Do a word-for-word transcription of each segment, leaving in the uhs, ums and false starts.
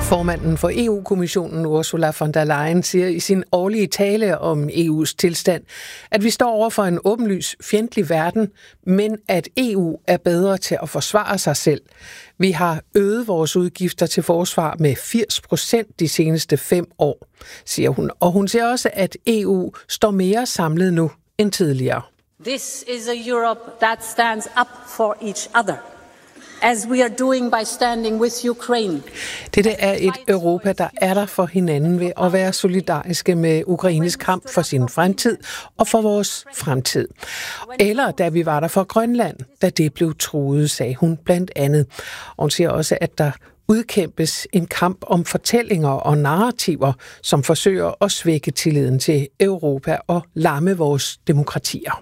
Formanden for E U-kommissionen Ursula von der Leyen siger i sin årlige tale om E U's tilstand, at vi står over for en åbenlys fjendtlig verden, men at E U er bedre til at forsvare sig selv. Vi har øget vores udgifter til forsvar med firs procent de seneste fem år, siger hun. Og hun siger også, at E U står mere samlet nu end tidligere. This is a Europe that stands up for each other. As we are doing by standing with Ukraine. Dette er et Europa, der er der for hinanden ved at være solidariske med Ukraines kamp for sin fremtid og for vores fremtid. Eller da vi var der for Grønland, da det blev truet, sagde hun blandt andet. Og hun siger også, at der udkæmpes en kamp om fortællinger og narrativer, som forsøger at svække tilliden til Europa og lamme vores demokratier.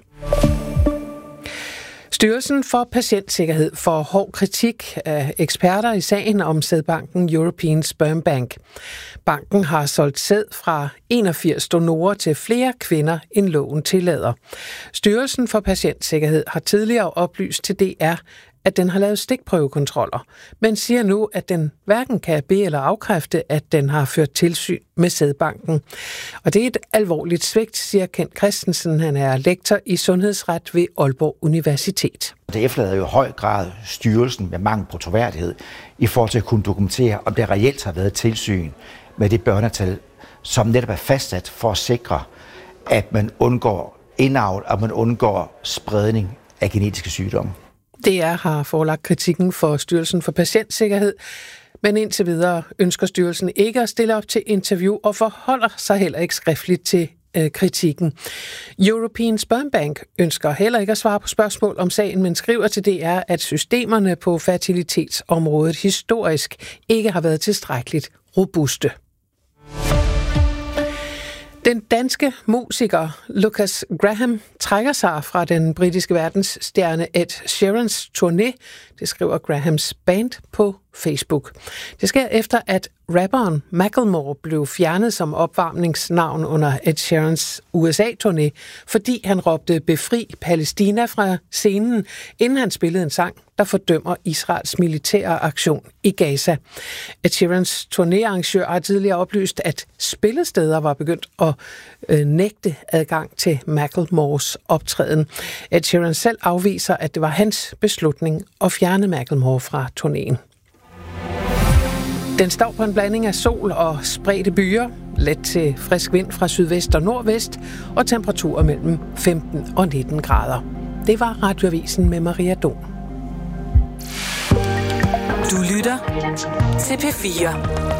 Styrelsen for Patientsikkerhed får hård kritik af eksperter i sagen om sædbanken European Sperm Bank. Banken har solgt sæd fra enogfirs donorer til flere kvinder, end loven tillader. Styrelsen for Patientsikkerhed har tidligere oplyst til D R, at den har lavet stikprøvekontroller, men siger nu, at den hverken kan bede eller afkræfte, at den har ført tilsyn med sædbanken. Og det er et alvorligt svigt, siger Kent Christensen. Han er lektor i sundhedsret ved Aalborg Universitet. Det efterlader jo i høj grad styrelsen med mangel på troværdighed i forhold til at kunne dokumentere, om der reelt har været tilsyn med det børnetal, som netop er fastsat for at sikre, at man undgår indavl, og man undgår spredning af genetiske sygdomme. D R har forelagt kritikken for Styrelsen for Patientsikkerhed, men indtil videre ønsker styrelsen ikke at stille op til interview og forholder sig heller ikke skriftligt til øh, kritikken. European Sperm Bank ønsker heller ikke at svare på spørgsmål om sagen, men skriver til D R, at systemerne på fertilitetsområdet historisk ikke har været tilstrækkeligt robuste. Den danske musiker Lucas Graham trækker sig fra den britiske verdensstjerne Ed Sheerans turné, det skriver Grahams band på Facebook. Det sker efter, at rapperen Macklemore blev fjernet som opvarmningsnavn under Ed Sheerans U S A-turné, fordi han råbte befri Palæstina fra scenen, inden han spillede en sang, der fordømmer Israels militære aktion i Gaza. Ed Sheerans turnéarrangør har tidligere oplyst, at spillesteder var begyndt at øh, nægte adgang til Macklemores optræden. Ed Sheeran selv afviser, at det var hans beslutning at fjerne Macklemore fra turnéen. Den står på en blanding af sol og spredte byer, let til frisk vind fra sydvest og nordvest, og temperaturer mellem femten og nitten grader. Det var Radioavisen med Maria Don. Du lytter til P fire.